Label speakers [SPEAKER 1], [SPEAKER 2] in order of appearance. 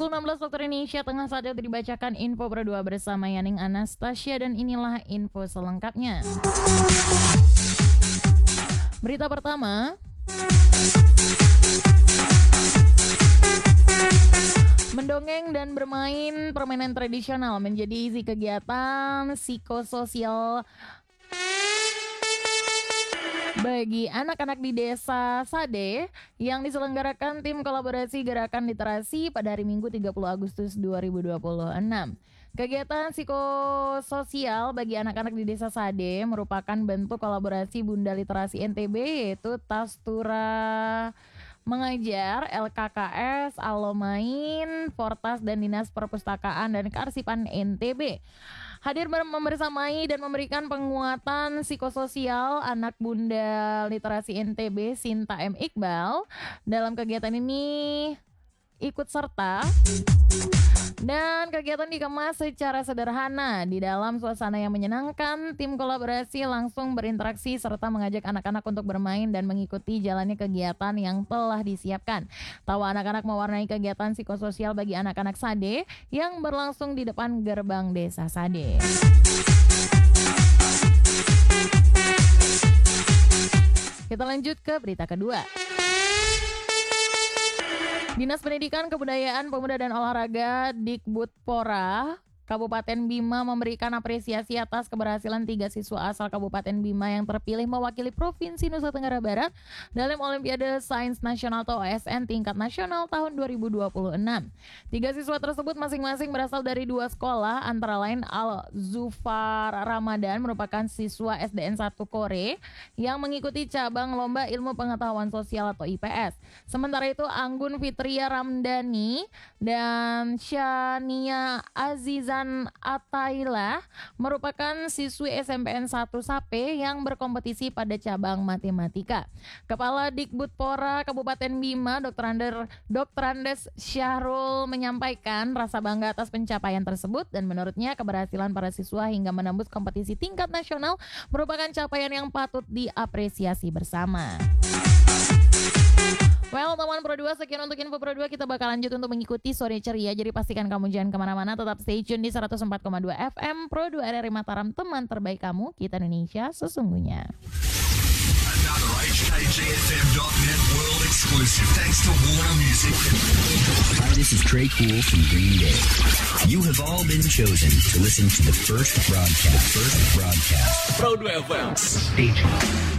[SPEAKER 1] 16 waktu Indonesia Tengah, saatnya dibacakan info Pro 2 bersama Yaning Anastasia, dan inilah info selengkapnya. Berita pertama, mendongeng dan bermain permainan tradisional menjadi isi kegiatan psikososial bagi anak-anak di Desa Sade yang diselenggarakan tim kolaborasi Gerakan Literasi pada hari Minggu 30 Agustus 2026. Kegiatan psikososial bagi anak-anak di Desa Sade merupakan bentuk kolaborasi Bunda Literasi NTB, yaitu Tastura Mengajar, LKKS, Alomain, Fortas, dan Dinas Perpustakaan dan Kearsipan NTB. Hadir membersamai dan memberikan penguatan psikososial anak Bunda Literasi NTB Sinta M. Iqbal. Dalam kegiatan ini ikut serta dan kegiatan dikemas secara sederhana di dalam suasana yang menyenangkan. Tim kolaborasi langsung berinteraksi serta mengajak anak-anak untuk bermain dan mengikuti jalannya kegiatan yang telah disiapkan. Tawa anak-anak mewarnai kegiatan psikososial bagi anak-anak Sade yang berlangsung di depan gerbang Desa Sade. Kita lanjut ke berita kedua. Dinas Pendidikan, Kebudayaan, Pemuda dan Olahraga Dikbudpora Kabupaten Bima memberikan apresiasi atas keberhasilan 3 siswa asal Kabupaten Bima yang terpilih mewakili Provinsi Nusa Tenggara Barat dalam Olimpiade Sains Nasional atau OSN tingkat nasional tahun 2026. 3 siswa tersebut masing-masing berasal dari 2 sekolah, antara lain Al-Zufar Ramadan merupakan siswa SDN 1 Kore yang mengikuti cabang Lomba Ilmu Pengetahuan Sosial atau IPS. Sementara itu Anggun Fitria Ramdhani dan Syania Azizan Ataila merupakan siswi SMPN 1 Sape yang berkompetisi pada cabang matematika. Kepala Dikbudpora Kabupaten Bima, Dr. Andes Syahrul menyampaikan rasa bangga atas pencapaian tersebut dan menurutnya keberhasilan para siswa hingga menembus kompetisi tingkat nasional merupakan capaian yang patut diapresiasi bersama. Well, teman Pro 2, sekian untuk info Pro 2. Kita bakal lanjut untuk mengikuti sore ceria. Jadi pastikan kamu jangan kemana-mana. Tetap stay tune di 104,2 FM Pro 2 RRI Mataram, teman terbaik kamu. Kita Indonesia sesungguhnya.
[SPEAKER 2] Another HKGFM.net world exclusive. Thanks to Warner Music.
[SPEAKER 3] Hi, this is Trey Cool from Green Day. You have all been chosen to listen to the first broadcast.
[SPEAKER 2] Pro 2 FM.
[SPEAKER 3] Stay tuned.